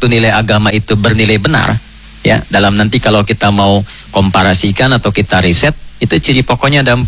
satu nilai agama itu bernilai benar, ya, dalam nanti kalau kita mau komparasikan atau kita riset, itu ciri pokoknya ada 4.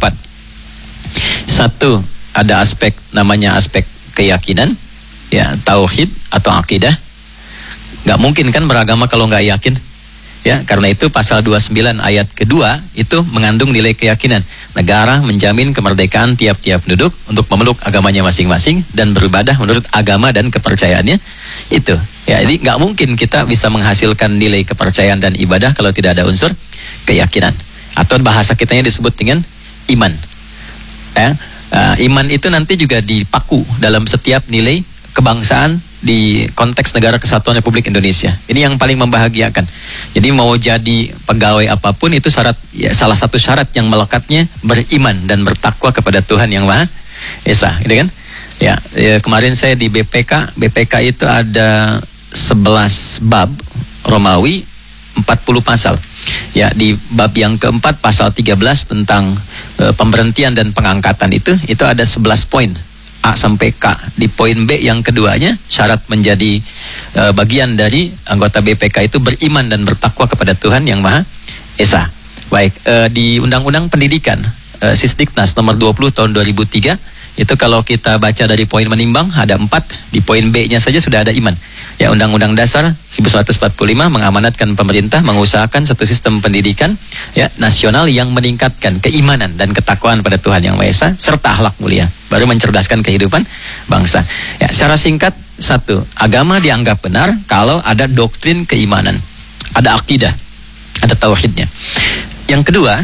Satu, ada aspek namanya aspek keyakinan, ya, tauhid atau akidah. Nggak mungkin kan beragama kalau nggak yakin, ya, karena itu pasal 29 ayat kedua itu mengandung nilai keyakinan. Negara menjamin kemerdekaan tiap-tiap penduduk untuk memeluk agamanya masing-masing dan beribadah menurut agama dan kepercayaannya itu. Ya, jadi nggak mungkin kita bisa menghasilkan nilai kepercayaan dan ibadah kalau tidak ada unsur keyakinan. Atau bahasa kitanya disebut dengan iman. Ya, iman itu nanti juga dipaku dalam setiap nilai kebangsaan di konteks Negara Kesatuan Republik Indonesia. Ini yang paling membahagiakan. Jadi mau jadi pegawai apapun itu syarat, ya, salah satu syarat yang melekatnya beriman dan bertakwa kepada Tuhan Yang Maha Esa, gitu kan? Ya, kemarin saya di BPK itu ada 11 bab Romawi, 40 pasal. Ya, di bab yang keempat pasal 13 tentang pemberhentian dan pengangkatan itu ada 11 poin A sampai K. Di poin B yang keduanya, syarat menjadi bagian dari anggota BPK itu beriman dan bertakwa kepada Tuhan Yang Maha Esa. Baik, di Undang-Undang Pendidikan Sisdiknas nomor 20 tahun 2003 itu kalau kita baca dari poin menimbang ada 4, di poin B-nya saja sudah ada iman. Ya, Undang-Undang Dasar 1945 mengamanatkan pemerintah mengusahakan satu sistem pendidikan, ya, nasional yang meningkatkan keimanan dan ketakwaan pada Tuhan Yang Maha Esa serta akhlak mulia, baru mencerdaskan kehidupan bangsa. Ya, secara singkat, 1, agama dianggap benar kalau ada doktrin keimanan, ada akidah, ada tauhidnya. Yang kedua,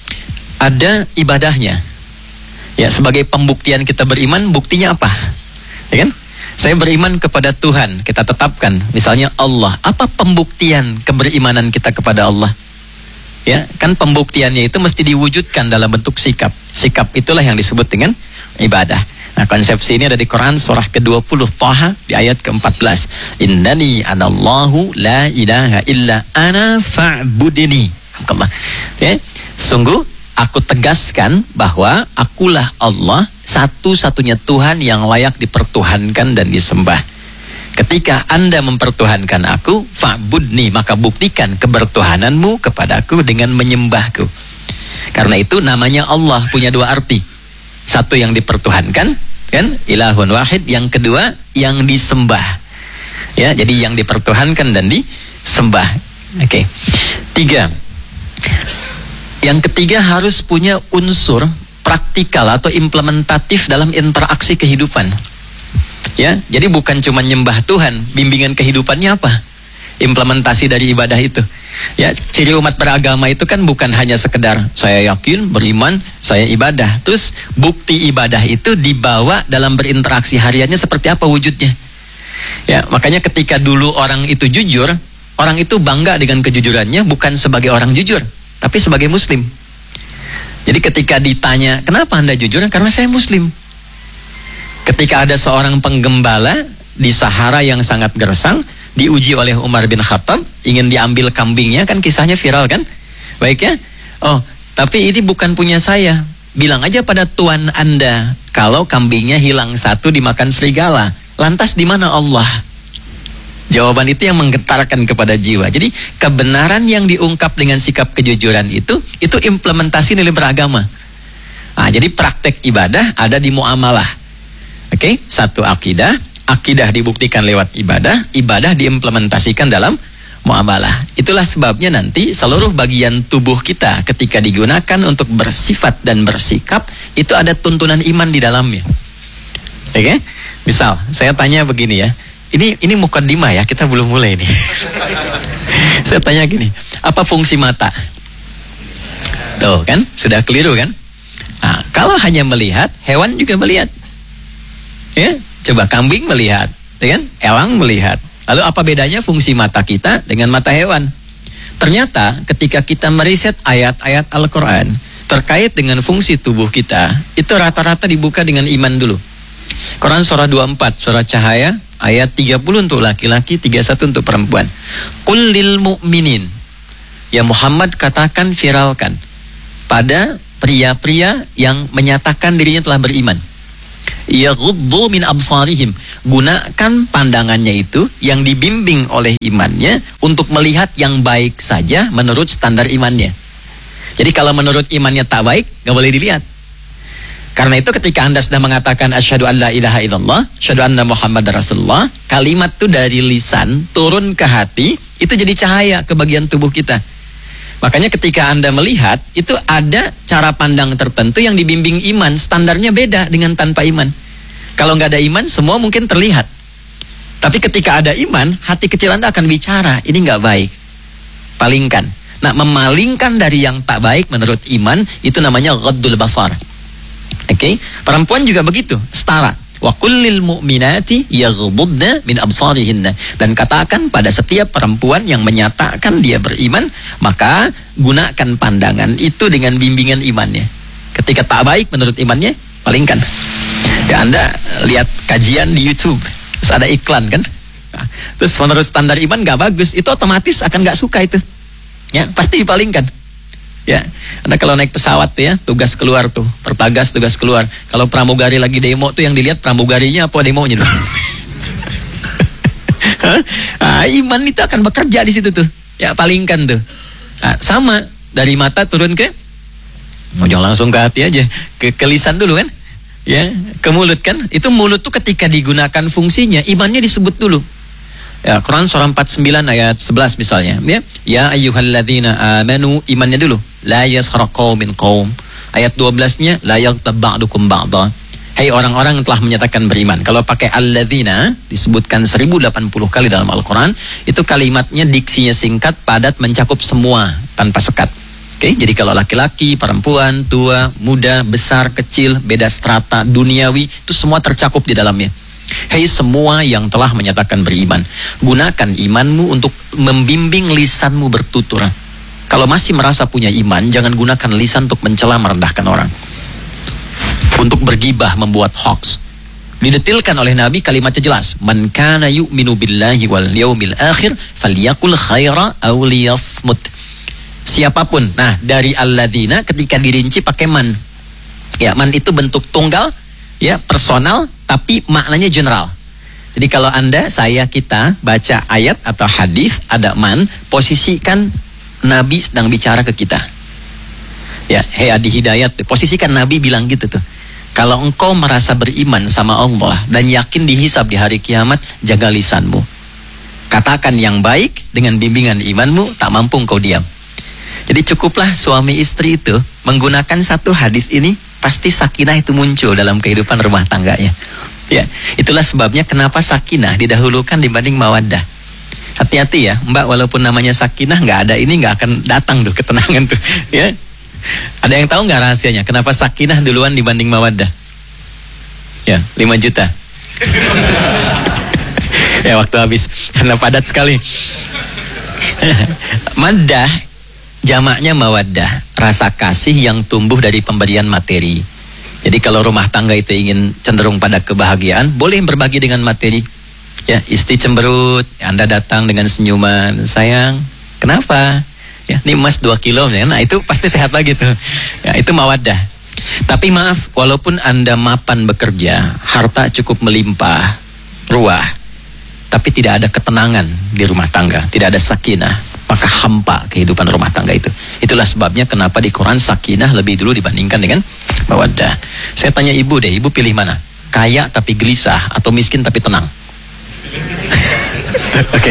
ada ibadahnya. Ya, sebagai pembuktian kita beriman, buktinya apa? Ya kan? Saya beriman kepada Tuhan, kita tetapkan, misalnya Allah. Apa pembuktian keberimanan kita kepada Allah? Ya, kan pembuktiannya itu mesti diwujudkan dalam bentuk sikap. Sikap itulah yang disebut dengan ibadah. Nah, konsepsi ini ada di Quran surah ke-20 Thaha di ayat ke-14. Innani anallahu la ilaha illa ana fa'budini. Ya, sungguh aku tegaskan bahwa akulah Allah, satu-satunya Tuhan yang layak dipertuhankan dan disembah. Ketika Anda mempertuhankan aku, fa'budni, maka buktikan kebertuhananmu kepadaku dengan menyembahku. Karena itu namanya Allah punya 2 arti. Satu yang dipertuhankan, kan, ilahun wahid. Yang kedua yang disembah. Ya, jadi yang dipertuhankan dan disembah. Oke. 3. Yang ketiga harus punya unsur praktikal atau implementatif dalam interaksi kehidupan. Ya, jadi bukan cuma nyembah Tuhan, bimbingan kehidupannya apa? Implementasi dari ibadah itu. Ya, ciri umat beragama itu kan bukan hanya sekedar saya yakin, beriman, saya ibadah. Terus bukti ibadah itu dibawa dalam berinteraksi hariannya seperti apa wujudnya. Ya, makanya ketika dulu orang itu jujur, orang itu bangga dengan kejujurannya bukan sebagai orang jujur, tapi sebagai muslim. Jadi ketika ditanya, kenapa Anda jujur? Karena saya muslim. Ketika ada seorang penggembala di Sahara yang sangat gersang, diuji oleh Umar bin Khattab, ingin diambil kambingnya, kan kisahnya viral kan? Baik ya? Oh, tapi ini bukan punya saya. Bilang aja pada tuan Anda, kalau kambingnya hilang satu dimakan serigala. Lantas di mana Allah? Jawaban itu yang menggetarkan kepada jiwa. Jadi kebenaran yang diungkap dengan sikap kejujuran itu implementasi nilai beragama. Nah, jadi praktek ibadah ada di muamalah. Oke, 1 akidah, akidah dibuktikan lewat ibadah, ibadah diimplementasikan dalam muamalah. Itulah sebabnya nanti seluruh bagian tubuh kita ketika digunakan untuk bersifat dan bersikap itu ada tuntunan iman di dalamnya. Oke, misal saya tanya begini ya. Ini mukaddimah ya, kita belum mulai nih. Saya tanya gini, apa fungsi mata? Tuh kan, sudah keliru kan? Nah, kalau hanya melihat, hewan juga melihat. Ya, coba kambing melihat, ya kan? Elang melihat. Lalu apa bedanya fungsi mata kita dengan mata hewan? Ternyata ketika kita meriset ayat-ayat Al-Quran terkait dengan fungsi tubuh kita, itu rata-rata dibuka dengan iman dulu. Quran surah 24, surah Cahaya, ayat 30 untuk laki-laki, 31 untuk perempuan. Qul lil mu'minin, ya Muhammad katakan, viralkan pada pria-pria yang menyatakan dirinya telah beriman. yaghuddu min absarihim. Gunakan pandangannya itu yang dibimbing oleh imannya untuk melihat yang baik saja menurut standar imannya. Jadi kalau menurut imannya tak baik, gak boleh dilihat. Karena itu ketika Anda sudah mengatakan asyhadu an la ilaha illallah, asyhadu anna Muhammadar Rasulullah, kalimat itu dari lisan turun ke hati, itu jadi cahaya ke bagian tubuh kita. Makanya ketika Anda melihat, itu ada cara pandang tertentu yang dibimbing iman, standarnya beda dengan tanpa iman. Kalau nggak ada iman, semua mungkin terlihat. Tapi ketika ada iman, hati kecil Anda akan bicara, ini nggak baik. Palingkan. Nah, memalingkan dari yang tak baik menurut iman, itu namanya ghaddul basar. Oke, perempuan juga begitu, setara. Wa kullil mu'minati yaghdudna min absarihinna. Dan katakan pada setiap perempuan yang menyatakan dia beriman, maka gunakan pandangan itu dengan bimbingan imannya. Ketika tak baik menurut imannya, palingkan. Ya, Anda lihat kajian di YouTube, terus ada iklan kan? Nah, terus menurut standar iman gak bagus, itu otomatis akan gak suka itu. Ya, pasti dipalingkan. Ya, Anda kalau naik pesawat tuh ya, tugas keluar tuh, pertagas tugas keluar. Kalau pramugari lagi demo tuh yang dilihat pramugarinya apa demonya tuh. Nah, iman itu akan bekerja di situ tuh. Ya, palingkan tuh. Nah, sama dari mata turun ke, jangan langsung ke hati aja, ke lisan dulu kan? Ya, ke mulut kan? Itu mulut tuh ketika digunakan fungsinya, imannya disebut dulu. Ya, Quran surah 49 ayat 11 misalnya, ya. Ya ayyuhalladzina amanu, imannya dulu. La yaskhar qaumin qaum. Ayat 12-nya la yaghtab ba'dukum ba'dha. Hai orang-orang yang telah menyatakan beriman. Kalau pakai alladzina disebutkan 1080 kali dalam Al-Qur'an, itu kalimatnya diksinya singkat, padat, mencakup semua tanpa sekat. Oke, jadi kalau laki-laki, perempuan, tua, muda, besar, kecil, beda strata, duniawi, itu semua tercakup di dalamnya. Hei semua yang telah menyatakan beriman, gunakan imanmu untuk membimbing lisanmu bertutur. Kalau masih merasa punya iman, jangan gunakan lisan untuk mencela, merendahkan orang, untuk bergibah, membuat hoax. Didetilkan oleh Nabi, kalimatnya jelas. Man kana yu'minu billahi wal yaumil akhir falyakul khaira aw liyasmut. Siapapun. Nah, dari alladzina ketika dirinci pakai man. Ya, man itu bentuk tunggal, ya, personal, tapi maknanya general. Jadi kalau Anda, saya, kita baca ayat atau hadis ada man, posisikan Nabi sedang bicara ke kita. Ya, hei adi hidayat, posisikan Nabi bilang gitu tuh. Kalau engkau merasa beriman sama Allah dan yakin dihisab di hari kiamat, jaga lisanmu. Katakan yang baik dengan bimbingan imanmu, tak mampu engkau diam. Jadi cukuplah suami istri itu menggunakan satu hadis ini, pasti sakinah itu muncul dalam kehidupan rumah tangganya. Ya, itulah sebabnya kenapa sakinah didahulukan dibanding mawaddah. Hati-hati ya, Mbak, walaupun namanya sakinah, nggak ada ini nggak akan datang tuh ketenangan tuh. Ya, ada yang tahu nggak rahasianya? Kenapa sakinah duluan dibanding mawaddah? Ya, 5 juta. Ya, waktu habis karena padat sekali. Maddah jamaknya mawaddah, rasa kasih yang tumbuh dari pemberian materi. Jadi kalau rumah tangga itu ingin cenderung pada kebahagiaan, boleh berbagi dengan materi. Ya, istri cemberut, Anda datang dengan senyuman, sayang, kenapa? Ya, ini emas 2 kilo, ya. Nah itu pasti sehat lagi tuh. Ya, itu mawaddah. Tapi maaf, walaupun Anda mapan bekerja, harta cukup melimpah, ruah, tapi tidak ada ketenangan di rumah tangga, tidak ada sakinah, maka hampa kehidupan rumah tangga itu. Itulah sebabnya kenapa di Quran sakinah lebih dulu dibandingkan dengan mawaddah. Saya tanya ibu deh, ibu pilih mana? Kaya tapi gelisah atau miskin tapi tenang? Oke.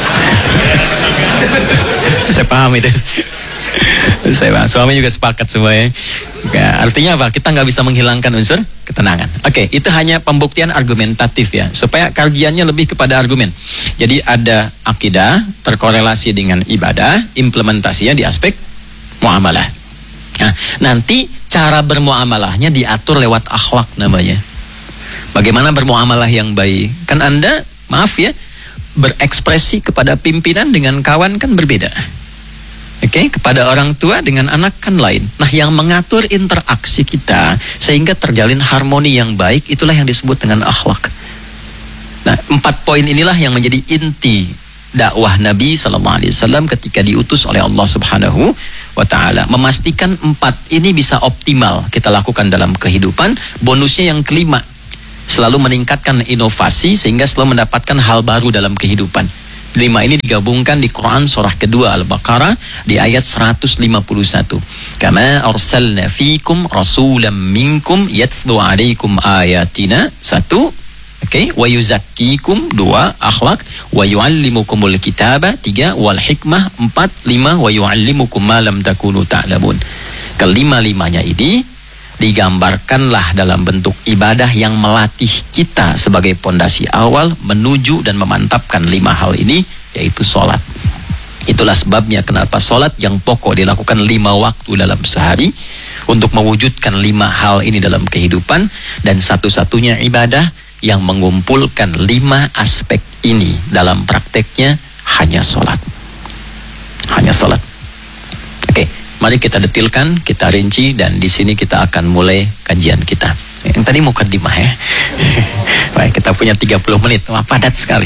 Saya paham itu. Saya paham. Suami juga sepakat semuanya. Ya, artinya apa? Kita nggak bisa menghilangkan unsur ketenangan. Oke, itu hanya pembuktian argumentatif ya, supaya kajiannya lebih kepada argumen. Jadi ada akidah terkorelasi dengan ibadah, implementasinya di aspek muamalah. Nah, nanti cara bermuamalahnya diatur lewat akhlak namanya. Bagaimana bermuamalah yang baik? Kan Anda, maaf ya, berekspresi kepada pimpinan dengan kawan kan berbeda. Oke, kepada orang tua dengan anak kan lain. Nah, yang mengatur interaksi kita sehingga terjalin harmoni yang baik, itulah yang disebut dengan akhlak. Nah, 4 poin inilah yang menjadi inti dakwah Nabi SAW ketika diutus oleh Allah Subhanahu wa Ta'ala. Memastikan 4 ini bisa optimal kita lakukan dalam kehidupan. Bonusnya yang kelima, selalu meningkatkan inovasi sehingga selalu mendapatkan hal baru dalam kehidupan. 5 ini digabungkan di Quran surah kedua Al-Baqarah di ayat 151. Kama arsalna fikum rasulam minkum yatlu alaikum ayatina. 1, okay, wa yuzakkikum. 2, akhlak. Wa yuallimukumul kitaba. 3, wal hikmah. 4, 5, wa yuallimukum ma lam takunu ta'lamun. Kelima-limanya ini digambarkanlah dalam bentuk ibadah yang melatih kita sebagai pondasi awal menuju dan memantapkan 5 hal ini, yaitu sholat. Itulah sebabnya kenapa sholat yang pokok dilakukan 5 waktu dalam sehari untuk mewujudkan 5 hal ini dalam kehidupan, dan satu-satunya ibadah yang mengumpulkan 5 aspek ini dalam prakteknya hanya sholat. Hanya sholat. Oke. Mari kita detilkan, kita rinci, dan di sini kita akan mulai kajian kita. Yang tadi mukadimah ya. Baik, kita punya 30 menit. Wah, padat sekali.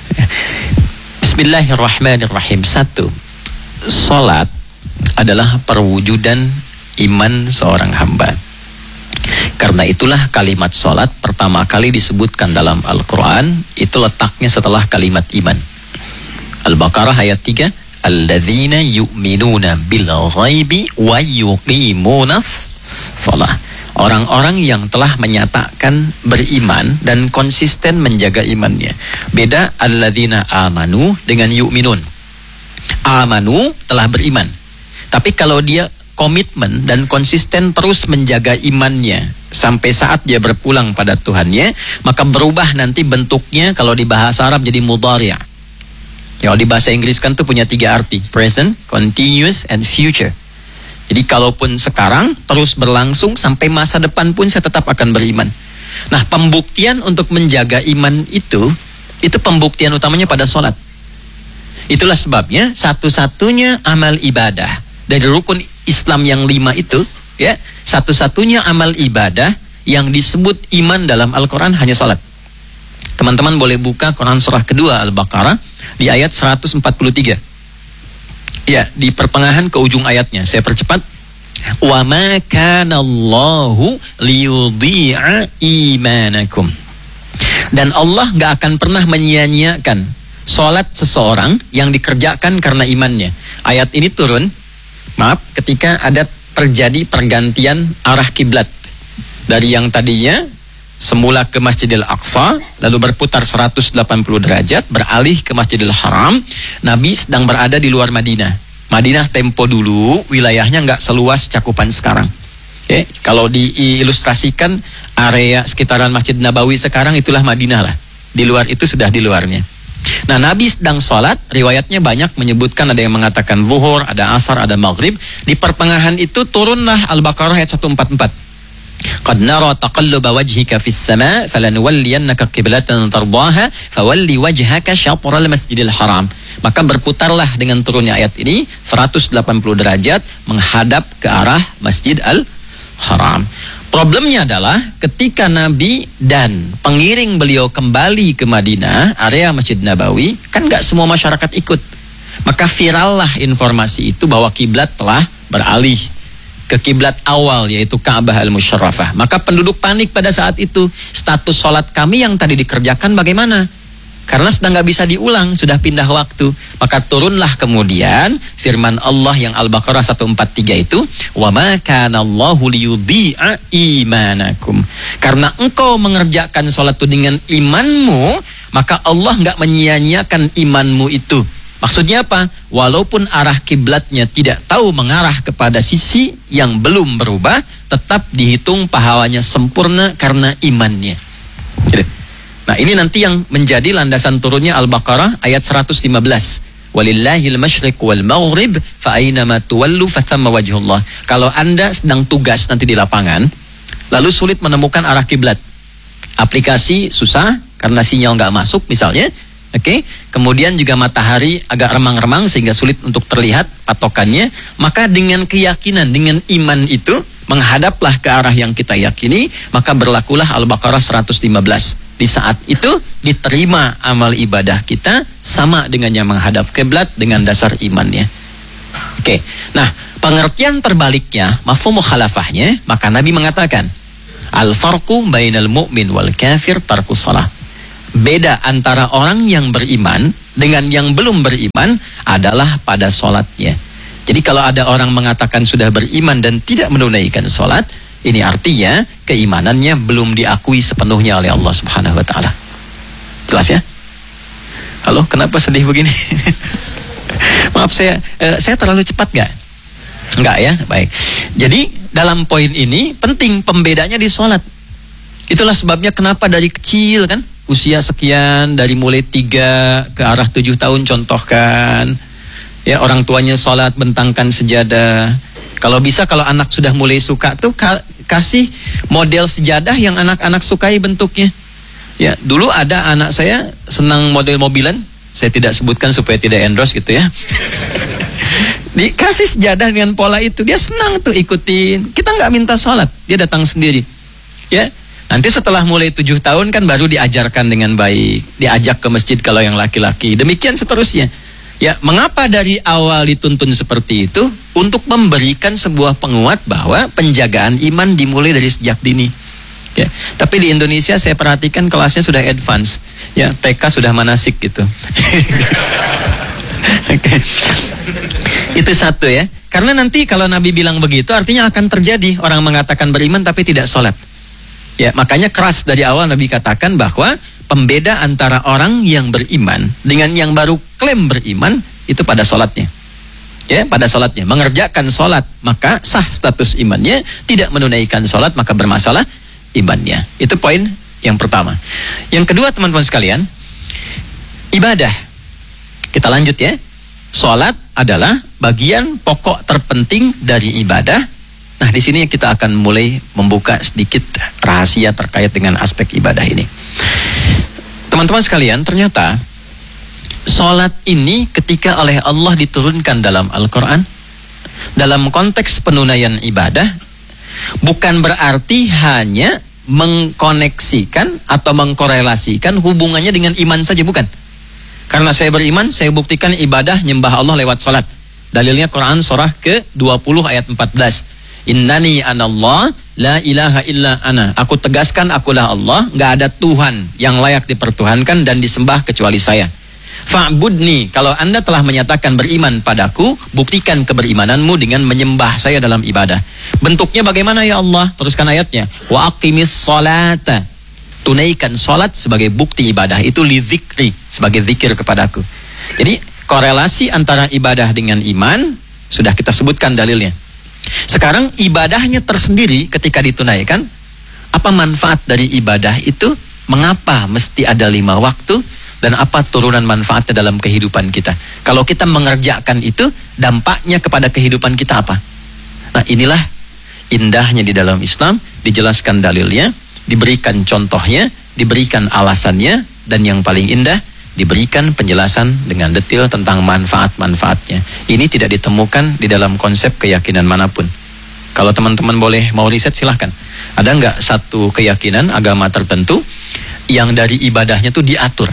Bismillahirrahmanirrahim. 1. Salat adalah perwujudan iman seorang hamba. Karena itulah kalimat salat pertama kali disebutkan dalam Al-Quran, itu letaknya setelah kalimat iman. Al-Baqarah ayat 3. Alladzina yu'minuna bil ghaibi wa yuqimunas shalah. Orang-orang yang telah menyatakan beriman dan konsisten menjaga imannya. Beda alladzina amanu dengan yu'minun. Amanu telah beriman. Tapi kalau dia komitmen dan konsisten terus menjaga imannya sampai saat dia berpulang pada Tuhannya, maka berubah nanti bentuknya. Kalau di bahasa Arab jadi mudhari'. Kalau di bahasa Inggris kan tuh punya 3 arti. Present, continuous, and future. Jadi kalaupun sekarang terus berlangsung sampai masa depan pun saya tetap akan beriman. Nah, pembuktian untuk menjaga iman itu pembuktian utamanya pada sholat. Itulah sebabnya satu-satunya amal ibadah dari rukun Islam yang 5 itu, ya, satu-satunya amal ibadah yang disebut iman dalam Al-Quran hanya sholat. Teman-teman boleh buka Quran surah kedua Al-Baqarah di ayat 143. Ya, di pertengahan ke ujung ayatnya. Saya percepat. Wa ma kana Allahu liyudhi'a imanakum. Dan Allah gak akan pernah menyia-nyiakan salat seseorang yang dikerjakan karena imannya. Ayat ini turun, ketika ada terjadi pergantian arah kiblat. Dari yang tadinya semula ke Masjidil Aqsa, lalu berputar 180 derajat, beralih ke Masjidil Haram. Nabi sedang berada di luar Madinah. Madinah tempo dulu, wilayahnya nggak seluas cakupan sekarang. Okay. Kalau diilustrasikan, area sekitaran Masjid Nabawi sekarang itulah Madinah lah. Di luar itu sudah di luarnya. Nah, Nabi sedang sholat, riwayatnya banyak menyebutkan, ada yang mengatakan zuhur, ada asar, ada maghrib. Di pertengahan itu turunlah Al-Baqarah ayat 144. Qad nara taqalluba wajhika fis sama' falanuwalliyannaka qiblatan tardaha fawalli wajhaka syatral masjidil haram. Maka berputarlah dengan turunnya ayat ini 180 derajat menghadap ke arah Masjid Al-Haram. Problemnya adalah ketika Nabi dan pengiring beliau kembali ke Madinah, area Masjid Nabawi, kan gak semua masyarakat ikut. Maka virallah informasi itu bahwa kiblat telah beralih ke kiblat awal, yaitu Ka'bah Al-Musyarrafah. Maka penduduk panik pada saat itu. Status sholat kami yang tadi dikerjakan bagaimana? Karena sudah nggak bisa diulang, sudah pindah waktu. Maka turunlah kemudian firman Allah yang Al-Baqarah 143 itu, wa ma kana Allahu liyudhi'a imanakum. Karena engkau mengerjakan sholat itu dengan imanmu, maka Allah nggak menyia-nyiakan imanmu itu. Maksudnya apa? Walaupun arah kiblatnya tidak tahu mengarah kepada sisi yang belum berubah, tetap dihitung pahalanya sempurna karena imannya. Nah, ini nanti yang menjadi landasan turunnya Al-Baqarah ayat 115. Walillahil masyriq wal maghrib fa aynama tuwallu fathamma wajhullah. Kalau Anda sedang tugas nanti di lapangan, lalu sulit menemukan arah kiblat. Aplikasi susah karena sinyal nggak masuk misalnya. Oke, kemudian juga matahari agak remang-remang sehingga sulit untuk terlihat patokannya. Maka dengan keyakinan, dengan iman itu, menghadaplah ke arah yang kita yakini, maka berlakulah Al-Baqarah 115. Di saat itu diterima amal ibadah kita sama dengan yang menghadap kiblat dengan dasar imannya. Oke, nah pengertian terbaliknya, mafhum mukhalafahnya, maka Nabi mengatakan, Al-farqu bainal mu'min wal kafir tarkus shalah. Beda antara orang yang beriman dengan yang belum beriman adalah pada sholatnya. Jadi kalau ada orang mengatakan sudah beriman dan tidak menunaikan sholat, ini artinya keimanannya belum diakui sepenuhnya oleh Allah Subhanahu wa ta'ala. Jelas ya? Halo, kenapa sedih begini? Maaf, saya terlalu cepat gak? Enggak ya? Baik. Jadi dalam poin ini penting pembedanya di sholat. Itulah sebabnya kenapa dari kecil kan, usia sekian, dari mulai 3 ke arah 7 tahun contohkan, ya, orang tuanya sholat bentangkan sejadah. Kalau bisa, kalau anak sudah mulai suka tuh kasih model sejadah yang anak-anak sukai bentuknya. Ya, dulu ada anak saya senang model mobilan, saya tidak sebutkan supaya tidak endorse gitu ya. Dikasih sejadah dengan pola itu, dia senang tuh ikutin. Kita nggak minta sholat, dia datang sendiri. Ya, nanti setelah mulai 7 tahun kan baru diajarkan dengan baik, diajak ke masjid kalau yang laki-laki. Demikian seterusnya. Ya, mengapa dari awal dituntun seperti itu? Untuk memberikan sebuah penguat bahwa penjagaan iman dimulai dari sejak dini. Ya, tapi di Indonesia saya perhatikan kelasnya sudah advance. Ya, TK sudah manasik gitu. Okay. Itu satu ya. Karena nanti kalau Nabi bilang begitu artinya akan terjadi orang mengatakan beriman tapi tidak sholat. Ya, makanya keras dari awal Nabi katakan bahwa pembeda antara orang yang beriman dengan yang baru klaim beriman itu pada sholatnya. Ya, pada sholatnya. Mengerjakan sholat maka sah status imannya, tidak menunaikan sholat maka bermasalah imannya. Itu poin yang pertama. Yang kedua, teman-teman sekalian, ibadah. Kita lanjut ya. Sholat adalah bagian pokok terpenting dari ibadah. Nah, di sini kita akan mulai membuka sedikit rahasia terkait dengan aspek ibadah ini. Teman-teman sekalian, ternyata sholat ini ketika oleh Allah diturunkan dalam Al-Quran, dalam konteks penunaian ibadah, bukan berarti hanya mengkoneksikan atau mengkorelasikan hubungannya dengan iman saja, bukan. Karena saya beriman, saya buktikan ibadah nyembah Allah lewat salat. Dalilnya Quran surah ke-20 ayat 14. Innani anallah la ilaha illa ana. Aku tegaskan akulah Allah, enggak ada Tuhan yang layak dipertuhankan dan disembah kecuali saya. Fa'budni, kalau Anda telah menyatakan beriman padaku, buktikan keberimananmu dengan menyembah saya dalam ibadah. Bentuknya bagaimana ya Allah? Teruskan ayatnya. Wa aqimis sholata. Tunaikan sholat sebagai bukti ibadah. Itu li dzikri, sebagai zikir kepadaku. Jadi korelasi antara ibadah dengan iman sudah kita sebutkan dalilnya. Sekarang ibadahnya tersendiri ketika ditunaikan, apa manfaat dari ibadah itu? Mengapa mesti ada 5 waktu? Dan apa turunan manfaatnya dalam kehidupan kita? Kalau kita mengerjakan itu, dampaknya kepada kehidupan kita apa? Nah, inilah indahnya di dalam Islam, dijelaskan dalilnya, diberikan contohnya, diberikan alasannya, dan yang paling indah, diberikan penjelasan dengan detail tentang manfaat-manfaatnya. Ini tidak ditemukan di dalam konsep keyakinan manapun. Kalau teman-teman boleh mau riset silahkan. Ada nggak satu keyakinan agama tertentu yang dari ibadahnya tuh diatur?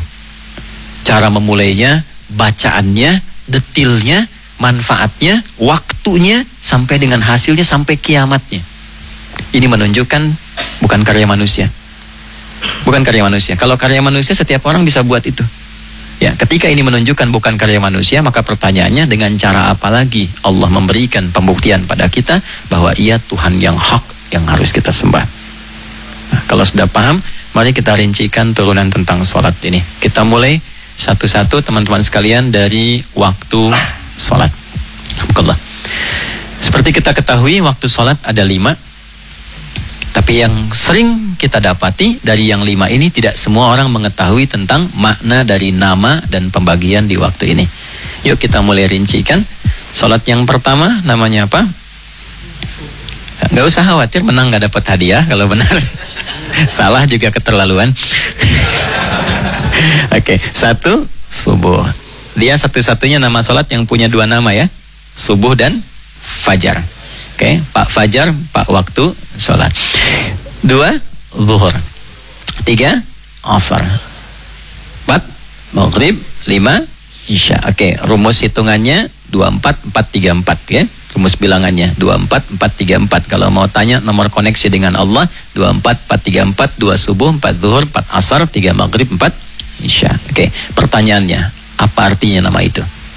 Cara memulainya, bacaannya, detailnya, manfaatnya, waktunya, sampai dengan hasilnya, sampai kiamatnya. Ini menunjukkan bukan karya manusia. Bukan karya manusia. Kalau karya manusia setiap orang bisa buat itu. Ya, ketika ini menunjukkan bukan karya manusia, maka pertanyaannya dengan cara apa lagi Allah memberikan pembuktian pada kita bahwa Ia Tuhan yang hak yang harus kita sembah. Nah, kalau sudah paham, mari kita rincikan turunan tentang sholat ini. Kita mulai satu-satu teman-teman sekalian dari waktu sholat. Alhamdulillah. Seperti kita ketahui waktu sholat ada 5. Tapi yang sering kita dapati dari yang 5 ini tidak semua orang mengetahui tentang makna dari nama dan pembagian di waktu ini. Yuk kita mulai rincikan. Sholat yang pertama namanya apa? Gak usah khawatir, menang gak dapat hadiah kalau benar. Salah juga keterlaluan. Oke, 1 subuh. Dia satu-satunya nama sholat yang punya 2 nama ya, subuh dan fajar. Oke, Pak Fajar, Pak waktu sholat. 2 zuhur. 3 asar. 4 maghrib. 5 isya. Oke, rumus hitungannya 24 4 3 4 ya. rumus bilangannya 24434. Kalau mau tanya nomor koneksi dengan Allah 24434, 2 subuh, 4 zuhur, 4 asar, 3 maghrib, 4 isya. Oke, pertanyaannya, apa artinya nama itu?